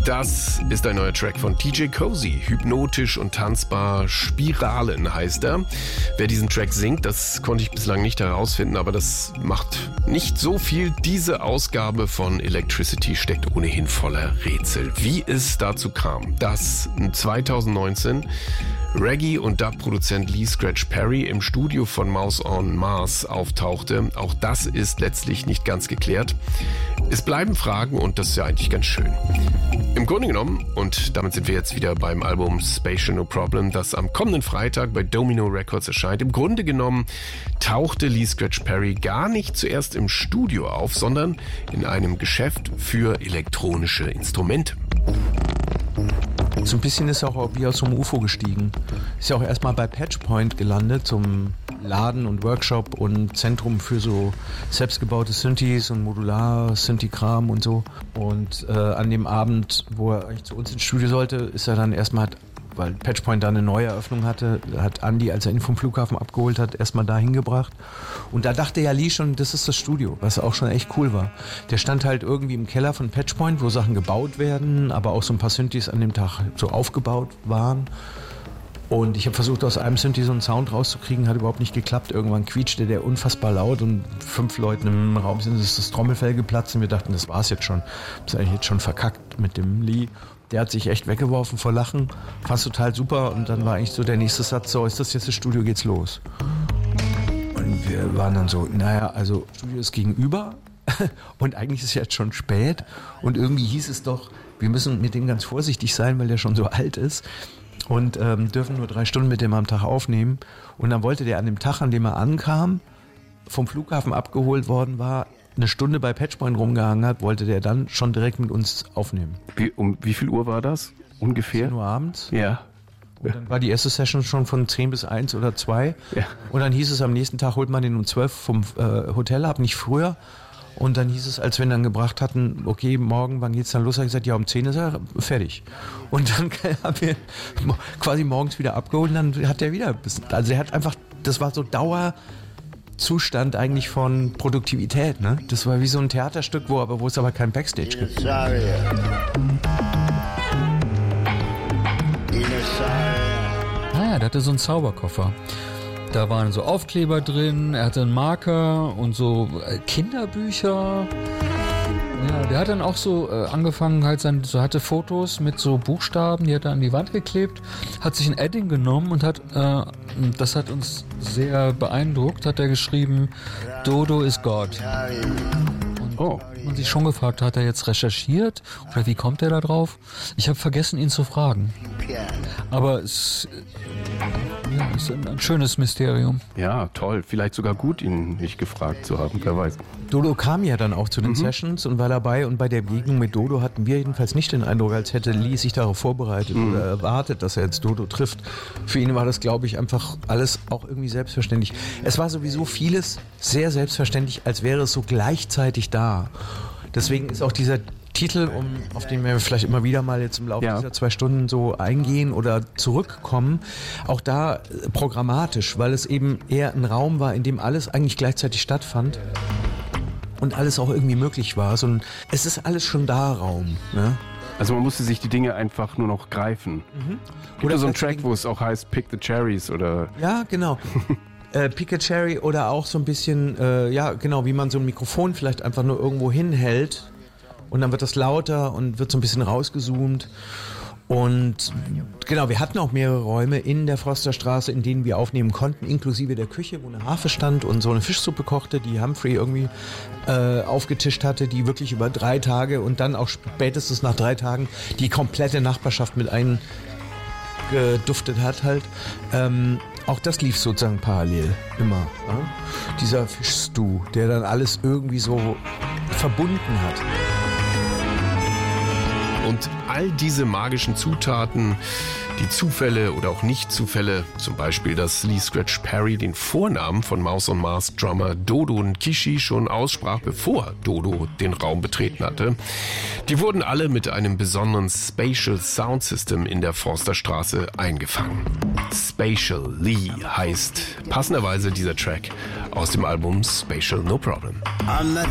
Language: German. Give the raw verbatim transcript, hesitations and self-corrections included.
Das ist ein neuer Track von T J Cozy. Hypnotisch und tanzbar, Spiralen heißt er. Wer diesen Track singt, das konnte ich bislang nicht herausfinden, aber das macht nicht so viel. Diese Ausgabe von Electricity steckt ohnehin voller Rätsel. Wie es dazu kam, dass zwanzig neunzehn Reggae- und Dub-Produzent Lee Scratch Perry im Studio von Mouse on Mars auftauchte, auch das ist letztlich nicht ganz geklärt. Es bleiben Fragen und das ist ja eigentlich ganz schön. Im Grunde genommen, und damit sind wir jetzt wieder beim Album Spatial No Problem, das am kommenden Freitag bei Domino Records erscheint, im Grunde genommen tauchte Lee Scratch Perry gar nicht zuerst im Studio auf, sondern in einem Geschäft für elektronische Instrumente. So ein bisschen ist er auch wie aus so einem U F O gestiegen. Ist ja auch erstmal bei Patchpoint gelandet, zum Laden und Workshop und Zentrum für so selbstgebaute Synthes und Modular-Synthi-Kram und so. Und äh, an dem Abend, wo er eigentlich zu uns ins Studio sollte, ist er dann erstmal, weil Patchpoint da eine neue Eröffnung hatte, hat Andy, als er ihn vom Flughafen abgeholt hat, erstmal da hingebracht. Und da dachte ja Lee schon, das ist das Studio, was auch schon echt cool war. Der stand halt irgendwie im Keller von Patchpoint, wo Sachen gebaut werden, aber auch so ein paar Synthes an dem Tag so aufgebaut waren. Und ich habe versucht, aus einem Synthi so einen Sound rauszukriegen, hat überhaupt nicht geklappt. Irgendwann quietschte der unfassbar laut und fünf Leuten im Raum sind, ist das Trommelfell geplatzt und wir dachten, das war's jetzt schon. Das ist eigentlich jetzt schon verkackt mit dem Lee. Der hat sich echt weggeworfen vor Lachen, fand total super und dann war eigentlich so der nächste Satz, so ist das jetzt das Studio, geht's los. Und wir waren dann so, naja, also Studio ist gegenüber und eigentlich ist es jetzt schon spät und irgendwie hieß es doch, wir müssen mit dem ganz vorsichtig sein, weil der schon so alt ist und ähm, dürfen nur drei Stunden mit dem am Tag aufnehmen und dann wollte der an dem Tag, an dem er ankam, vom Flughafen abgeholt worden war, eine Stunde bei Patchpoint rumgehangen hat, wollte der dann schon direkt mit uns aufnehmen. Wie, um wie viel Uhr war das ungefähr? zehn Uhr abends. Ja. Und dann war die erste Session schon von zehn bis eins oder zwei. Ja. Und dann hieß es, am nächsten Tag holt man den um zwölf vom äh, Hotel ab, nicht früher. Und dann hieß es, als wir ihn dann gebracht hatten, okay, morgen, wann geht's dann los? Habe ich gesagt, ja, um zehn ist er fertig. Und dann haben wir quasi morgens wieder abgeholt und dann hat er wieder, also er hat einfach, das war so Dauer... Zustand eigentlich von Produktivität, ne? Das war wie so ein Theaterstück, wo aber wo es aber kein Backstage gibt. Ah ja, der hatte so einen Zauberkoffer. Da waren so Aufkleber drin, er hatte einen Marker und so Kinderbücher. Ja, der hat dann auch so äh, angefangen, halt sein, so hatte Fotos mit so Buchstaben, die hat er an die Wand geklebt, hat sich ein Edding genommen und hat, äh, das hat uns sehr beeindruckt, hat er geschrieben, Dodo is God. Und oh. Man sich schon gefragt, hat er jetzt recherchiert oder wie kommt er da drauf? Ich habe vergessen, ihn zu fragen. Aber es ja, ist ein, ein schönes Mysterium. Ja, toll. Vielleicht sogar gut, ihn nicht gefragt zu haben, wer weiß. Dodo kam ja dann auch zu den mhm. Sessions und war dabei und bei der Begegnung mit Dodo hatten wir jedenfalls nicht den Eindruck, als hätte Lee sich darauf vorbereitet mhm. oder erwartet, dass er jetzt Dodo trifft. Für ihn war das, glaube ich, einfach alles auch irgendwie selbstverständlich. Es war sowieso vieles sehr selbstverständlich, als wäre es so gleichzeitig da. Deswegen ist auch dieser Titel, um, auf den wir vielleicht immer wieder mal jetzt im Laufe ja. dieser zwei Stunden so eingehen oder zurückkommen, auch da programmatisch, weil es eben eher ein Raum war, in dem alles eigentlich gleichzeitig stattfand und alles auch irgendwie möglich war. So ein, es ist alles schon da Raum. Ne? Also man musste sich die Dinge einfach nur noch greifen. Mhm. Gibt oder so einen Track, wo es auch heißt Pick the Cherries oder... Ja, genau. Äh, Pick a Cherry oder auch so ein bisschen, äh, ja genau, wie man so ein Mikrofon vielleicht einfach nur irgendwo hinhält und dann wird das lauter und wird so ein bisschen rausgezoomt. Und genau, wir hatten auch mehrere Räume in der Frosterstraße, in denen wir aufnehmen konnten, inklusive der Küche, wo eine Harfe stand und so eine Fischsuppe kochte, die Humphrey irgendwie äh, aufgetischt hatte, die wirklich über drei Tage und dann auch spätestens nach drei Tagen die komplette Nachbarschaft mit eingeduftet hat halt. Ähm, Auch das lief sozusagen parallel, immer. Ja? Dieser Fischstew, der dann alles irgendwie so verbunden hat. Und all diese magischen Zutaten, die Zufälle oder auch Nicht-Zufälle, zum Beispiel, dass Lee Scratch Perry den Vornamen von Mouse on Mars Drummer Dodo Nkishi schon aussprach, bevor Dodo den Raum betreten hatte, die wurden alle mit einem besonderen Spatial Sound System in der Forsterstraße eingefangen. Spatial Lee heißt passenderweise dieser Track aus dem Album Spatial No Problem.